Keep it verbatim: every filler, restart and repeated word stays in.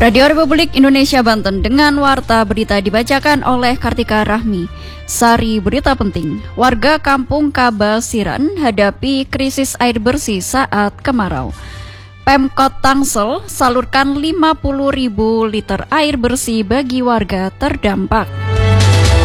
Radio Republik Indonesia Banten dengan warta berita dibacakan oleh Kartika Rahmi. Sari berita penting, warga kampung Kabasiran hadapi krisis air bersih saat kemarau. Pemkot Tangsel salurkan lima puluh ribu liter air bersih bagi warga terdampak.